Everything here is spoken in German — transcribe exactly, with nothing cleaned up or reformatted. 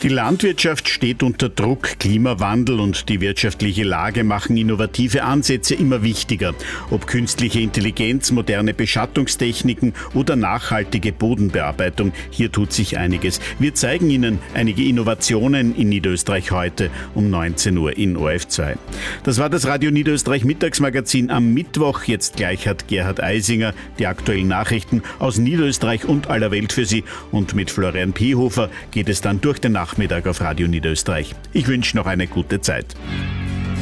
Die Landwirtschaft steht unter Druck. Klimawandel und die wirtschaftliche Lage machen innovative Ansätze immer wichtiger. Ob künstliche Intelligenz, moderne Beschattungstechniken oder nachhaltige Bodenbearbeitung, hier tut sich einiges. Wir zeigen Ihnen einige Innovationen in Niederösterreich heute um neunzehn Uhr in O R F zwei. Das war das Radio Niederösterreich Mittagsmagazin am Mittwoch. Jetzt gleich hat Gerhard Eisinger die aktuellen Nachrichten aus Niederösterreich und aller Welt für Sie. Und mit Florian Piehofer geht es dann durch den Nachmittag auf Radio Niederösterreich. Ich wünsche noch eine gute Zeit.